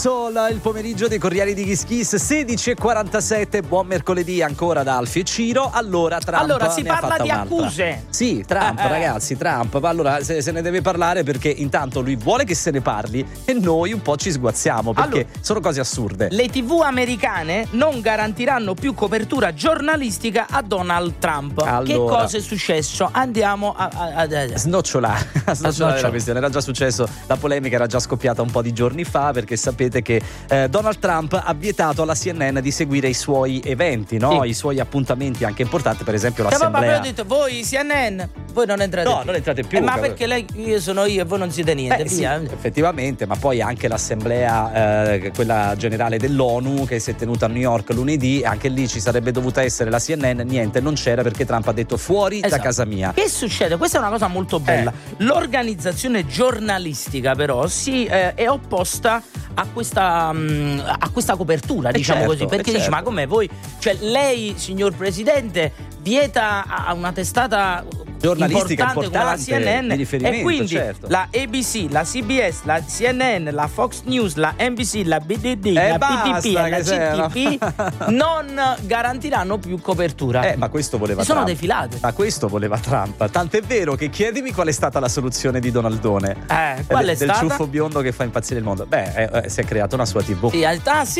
Hustle, il pomeriggio dei Corrieri di Kiss Kiss, 16:47, buon mercoledì ancora da Alfie e Ciro. Allora Trump si ne ha parla fatta di un'altra. accuse. Sì, Trump, ragazzi, Trump. Allora se ne deve parlare perché intanto lui vuole che se ne parli e noi un po' ci sguazziamo perché sono cose assurde. Le TV americane non garantiranno più copertura giornalistica a Donald Trump. Allora, che cosa è successo? Andiamo a snocciolare la questione. Era già successo, la polemica era già scoppiata un po' di giorni fa perché sapete che Donald Trump ha vietato alla CNN di seguire i suoi eventi, no? I suoi appuntamenti anche importanti, per esempio l'assemblea. Ho detto, voi CNN, voi non entrate più. Non entrate più. Ma perché io sono io e voi non siete niente, via. Sì, effettivamente, ma poi anche l'assemblea, quella generale dell'ONU che si è tenuta a New York lunedì, anche lì ci sarebbe dovuta essere la CNN, niente, non c'era perché Trump ha detto fuori da casa mia. Che succede? Questa è una cosa molto bella. L'organizzazione giornalistica però è opposta a questa copertura, diciamo così, perché dice ma com'è voi, cioè lei signor Presidente vieta a una testata giornalistica importante come la CNN di riferimento, e quindi la ABC, la CBS, la CNN, la Fox News, la NBC, la BDD, la PTP e la CTP non garantiranno più copertura. Ma questo voleva sono Trump. defilate. Ma questo voleva Trump. Tant'è vero che chiedimi qual è stata la soluzione di Donaldone. Qual è stata? Del ciuffo biondo che fa impazzire il mondo. Si è creata una sua TV. Sì,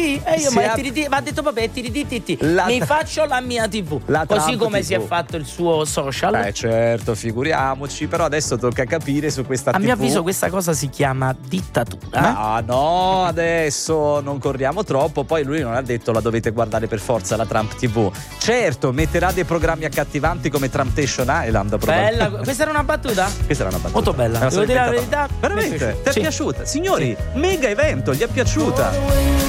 ma ha detto vabbè, mi faccio la mia TV. Così come TV. Si è fatto il suo social. Certo, figuriamoci, però adesso tocca capire su questa TV. A mio avviso questa cosa si chiama dittatura. No, adesso non corriamo troppo. Poi lui non ha detto la dovete guardare per forza la Trump TV. Certo, metterà dei programmi accattivanti come Trumptation Island. Bella, questa era una battuta? Questa era una battuta. Molto bella. Devo dire la verità. Veramente? Ti è piaciuta? Signori, mega evento, gli è piaciuta?